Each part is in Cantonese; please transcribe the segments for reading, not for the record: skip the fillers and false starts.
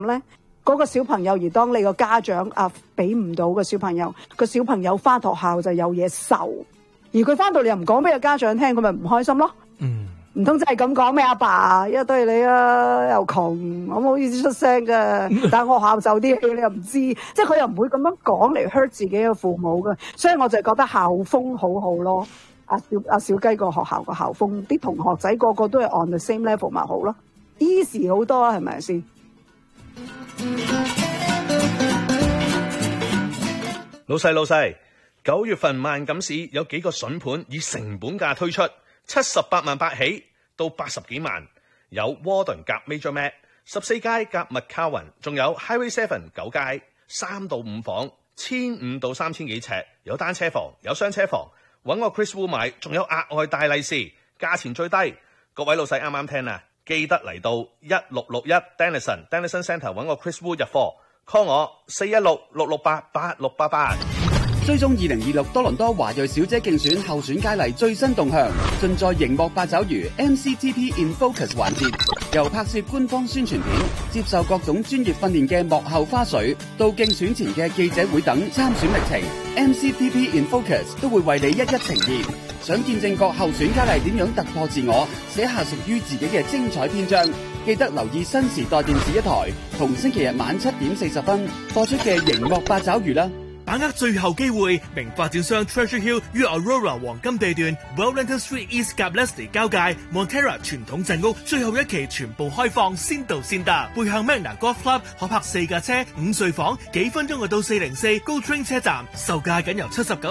咧，嗰個小朋友而當你個家長俾唔到個小朋友，個小朋友翻學校就有嘢受，而佢翻到嚟又唔講俾個家長聽，佢咪唔開心咯。唔通真係咁講咩？阿爸一對你又窮，我冇好意思出聲㗎，但係學校受啲氣你又唔知，即係佢又唔會咁樣講嚟 hurt 自己嘅父母㗎，所以我就覺得校風好好咯。阿小雞個學校個校風，啲同學仔個個都係 on the same level 咪好咯 ，easy 好多啦，係咪先？ 老細，9月份萬錦市有幾個筍盤以成本價推出，78萬8起到80幾萬，有 Warden 夾 Major Mac 14街夾 McCowan， 仲有 Highway 7 9街3到5房，1500到3000幾尺，有單車房，有雙車房，揾我 Chris Wu 買，仲有額外大利是，價錢最低。各位老細啱啱聽啊，記得嚟到1661 Denison Centre 揾我 Chris Wu 入貨 ，call 我416-668-8688。 追蹤2026多倫多華裔小姐競選候選佳麗最新動向，盡在熒幕八爪魚 MCTP in Focus 環節，由拍攝官方宣傳片、接受各種專業訓練嘅幕後花絮，到競選前嘅記者會等參選歷程 ，MCTP in Focus 都會為你一一呈現。想見證各候選佳麗點樣突破自我，寫下屬於自己嘅精彩篇章，記得留意新時代電視一台，同星期日晚7點40分播出嘅熒幕八爪魚啦。 把握最後機會，名發展商 Treasure Hill 於 Aurora 黃金地段 Wellington Street East 夾 Leslie 交界 Montera 傳統鎮屋最後一期全部開放，先到先得。背向 Magna Golf Club 可泊4架車，5睡房，幾分鐘就到404 Go Train 車站，售價僅由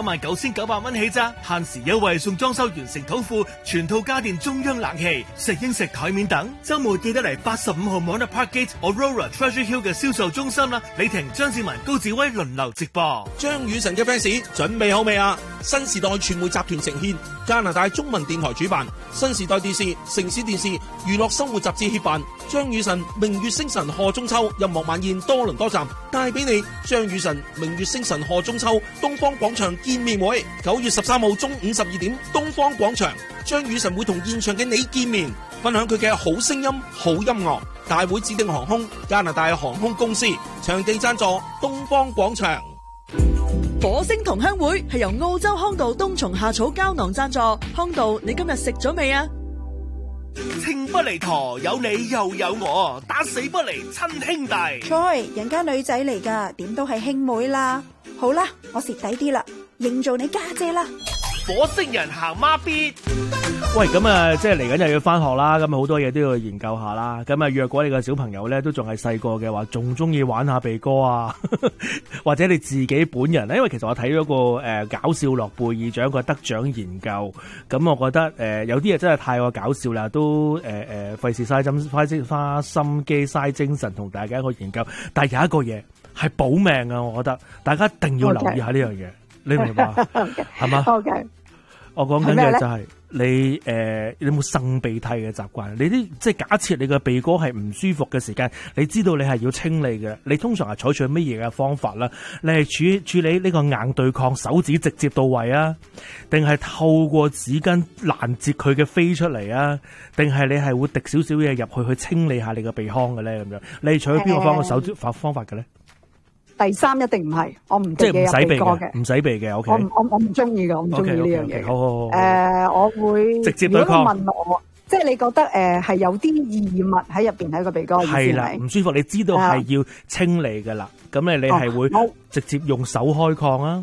799900蚊起咋，限時優惠送裝修完成土庫，全套家電中央冷氣，食英食台面等。週末記得嚟85號 Mona Parkgate Aurora Treasure Hill 嘅銷售中心啦，李婷、張志文、高志威輪流直播。 張雨晨嘅 fans 準備好未啊？新時代傳媒集團呈獻，加拿大中文電台主辦，新時代電視、城市電視、娛樂生活雜誌協辦，張雨晨明月星辰賀中秋音樂晚宴多倫多站帶俾你張雨晨明月星辰賀中秋東方廣場見面會，9月13號中午12點東方廣場，張雨晨會同現場嘅你見面，分享佢嘅好聲音、好音樂。大會指定航空加拿大航空公司，場地贊助東方廣場。 火星同鄉會係由澳洲康道冬蟲夏草膠囊贊助，康道你今日食咗未啊？ 情不離陀，有你又有我，打死不離親兄弟。 Joy，人家女仔嚟噶，點都係兄妹啦。好啦，我蝕底啲啦，認做你家姐啦。 火星人行孖咇。 喂，咁啊，即係嚟緊又要翻學啦，咁啊好多嘢都要研究下啦。咁啊，若果你個小朋友咧都仲係細個嘅話，仲中意玩下鼻哥啊，或者你自己本人咧，因為其實我睇咗個搞笑諾貝爾獎個得獎研究，咁我覺得有啲嘢真係太過搞笑啦，都費事花心機嘥精神同大家一個研究。但係有一個嘢係保命啊，我覺得大家一定要留意下呢樣嘢，你明唔明白？係嘛？Okay. 我講緊嘅就係你有冇擤鼻涕嘅習慣？你啲即係假設你個鼻哥係唔舒服嘅時間，你知道你係要清理嘅，你通常係採取乜嘢嘅方法啦？你係處理呢個硬對抗，手指直接到位啊？定係透過紙巾攔截佢嘅飛出嚟啊？定係你係會滴少少嘢入去清理下你個鼻腔嘅咧？咁樣你係採取邊個方法嘅咧？ 第三一定唔係，我唔即係唔使鼻嘅， 唔使鼻嘅。OK， 我唔中意嘅，我唔中意呢樣嘢。 好， 我會直接對抗。 如果問我，即係你覺得係有啲異物喺入邊喺個鼻哥， 係啦，唔舒服，你知道係要清理㗎啦。咁你係會直接用手開礦啊，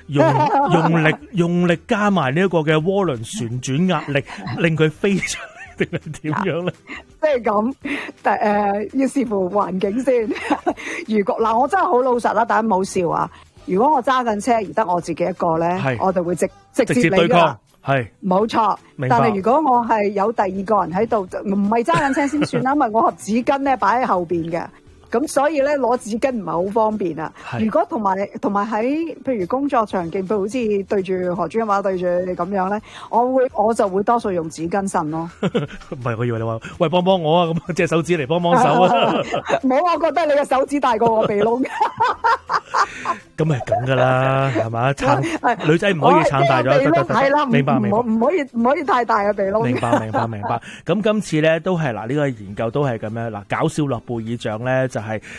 用力加埋呢一個嘅渦輪旋轉壓力，令佢飛出嚟。定係點樣咧？ 即係咁，要視乎環境先。如果我真係好老實啦，大家唔好笑啊！如果我揸緊車而得我自己一個咧，我就會直接對抗，係冇錯。但係如果我係有第二個人喺度，唔係揸緊車先算啦，因為我盒紙巾咧擺喺後邊嘅。咁所以咧攞紙巾唔係好方便啊！如果同埋喺譬如工作場景，譬如好似對住何專話對住你咁樣咧，我就會多數用紙巾擤咯。 唔係，我以為你話喂幫我啊，咁隻手指嚟幫手啊！ 冇，我覺得你嘅手指大過我鼻窿。 咁係咁噶啦，係嘛？撐女仔唔可以撐大咗，得，明白， 唔可以太大嘅鼻窿。 明白。咁今次咧都係嗱，呢個研究都係咁樣嗱，搞笑諾貝爾獎咧就係